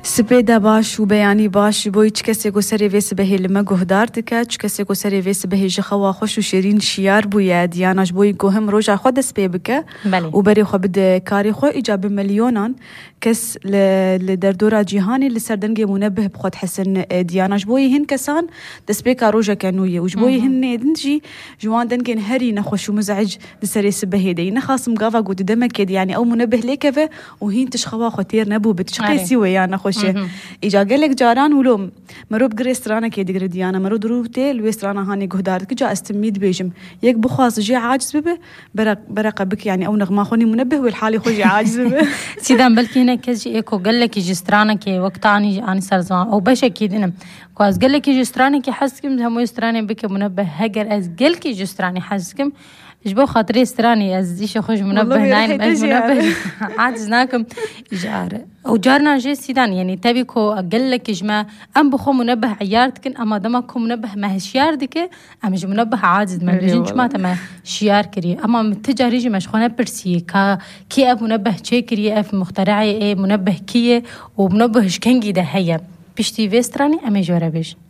سپیده باش و بیانی باش بوی چه کسی کو سری ویس بهی لما گهدار دکه چه کسی کو سری ویس بهی جخوا خوش و شیرین شیار بوید دیاناش بوی گوهم روزا خود سپی بکه و بری خو بده کاری خو ایجاب میلیونان کس لدردورا جهانی لسردنگی منبه بخود حسن دیاناش بوی هن کسان دسپی کاروجا کنویه وش بوی هن دنجی جوان دنگن هری نخوش و مزعج لسری سبهی دی نخاص مقافا قد دمك يعني او منبه ليكفه وهين تشخوا خطير نبو بتشقيسي ويا نخوش إجا قالك جاران ولوم مرو بقريسترانا كي دقر ديانا مرو دروبتي الويسترانا هاني قهدارك جا استميد بيجم يك بخواص جي عاجز ببه برق بك يعني او نغما خوني منبه والحالي خوجي عاجز ببه سيدان بلكي هنا كجي ايكو قالك جسترانا كي وقتاني اني سرزان او باش اكيد انم كواز قالك جسترانا كي حسكم همو يستراني بك منبه هجر از قالك جستراني حسكم جبو خاطري استراني از ايش خوش منبه نايم اج منبه عاجزناكم جار او جارنا جي سيدان يعني تبيكو اقلك جما ام بخو منبه عيارتكن اما دمكم منبه ما هشياردك ام جو منبه عاجز ما بجنش ما تما شيار كري اما متجاري جي مشخونه برسي كي اب منبه تشي كري اف مخترعي اي منبه كيه ومنبه شكنجي ده هي بيشتي فيستراني ام جورا بيش